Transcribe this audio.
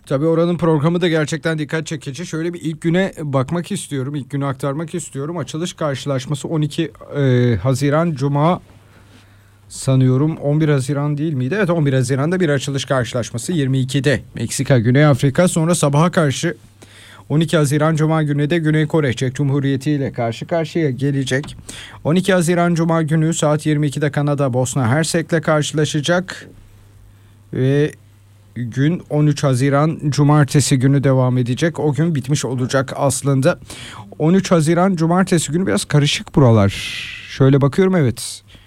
Tabii oranın programı da gerçekten dikkat çekici. Şöyle bir ilk güne bakmak istiyorum. İlk günü aktarmak istiyorum. Açılış karşılaşması 12 Haziran Cuma sanıyorum. 11 Haziran değil miydi? Evet, 11 Haziran'da bir açılış karşılaşması 22'de. Meksika, Güney Afrika, sonra sabaha karşı 12 Haziran Cuma günü de Güney Kore Çek Cumhuriyeti ile karşı karşıya gelecek. 12 Haziran Cuma günü saat 22'de Kanada Bosna Hersek'le karşılaşacak. Ve gün 13 Haziran Cumartesi günü devam edecek. O gün bitmiş olacak aslında. 13 Haziran Cumartesi günü biraz karışık buralar. Şöyle bakıyorum, evet.